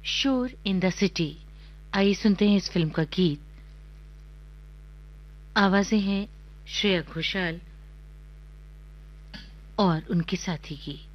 शोर in the city. आइए सुनते हैं इस फिल्म का गीत। आवाजें हैं श्रेया घोषाल और उनके साथी की।